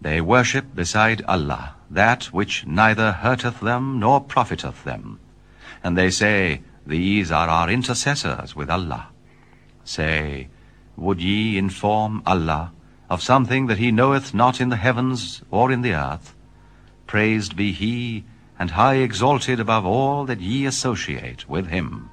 They worship beside Allah that which neither hurteth them nor profiteth them. And they say, These are our intercessors with Allah. Say, Would ye inform Allah of something that he knoweth not in the heavens or in the earth? Praised be he, and high exalted above all that ye associate with him.